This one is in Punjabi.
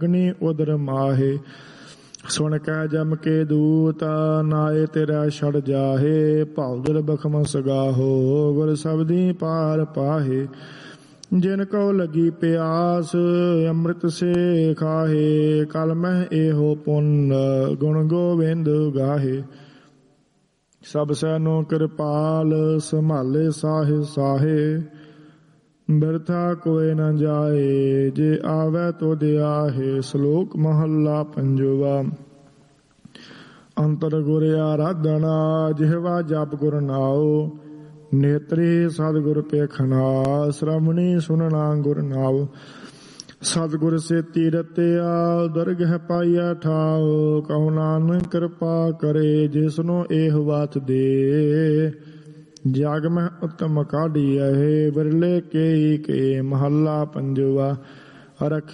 ਅਗਨੀ ਉਦਰ ਮਾਹੇ। ਸੁਣ ਕੈ ਜਮ ਕੇ ਦੂਤ ਨਾਏ ਤੇਰਾ ਛੜ ਜਾਹੇ। ਭਉ ਦਿਲ ਬਖਮਸ ਗਾਹੋ ਗੁਰ ਸਬਦੀ ਪਾਰ ਪਾਹੇ। ਜਿਨ ਕਉ ਲੱਗੀ ਪਿਆਸ ਅੰਮ੍ਰਿਤ ਸੇ ਖਾਹੇ। ਕਲ ਮਹਿ ਇਹੋ ਪੁੰਨ ਗੁਣ ਗੋਬਿੰਦ ਗਾਹੇ। ਸਭ ਸੈਨੋ ਕਿਰਪਾਲ ਸੰਭਾਲੇ ਸਾਹੇ ਸਾਹੇ। ਬਿਰਥਾ ਕੋਇ ਨ ਜਾਏ ਜੇ ਆਵੈ ਤੁਧ ਆਹੇ। ਸ਼ਲੋਕ ਮਹੱਲਾ ਪੰਜਵਾ। ਅੰਤਰ ਗੁਰ ਆਰਾਧਨਾ ਜਿਹਵਾ ਜਪ ਗੁਰ ਨਾਉ। ਨੇਤਰੀ ਸਤਿਗੁਰ ਪੇਖਣਾ ਸ਼੍ਰਵਣੀ ਸੁਨਣਾ ਗੁਰ ਨਾਉ। ਸਤਿਗੁਰ ਸੇਤੀ ਰਤਿਆ ਦਰਗਹਿ ਪਾਈਆ ਠਾਉ। ਕਹੋ ਨਾਨਕ ਕਿਰਪਾ ਕਰੇ ਜਿਸਨੂੰ ਇਹ ਵਾਤ ਦੇ। ਜਗ ਮਹਿ ਉਤਮ ਕਾਢੀਐ ਬਿਰਲੇ ਕੇ ਮਹੱਲਾ ਪੰਜਵਾ।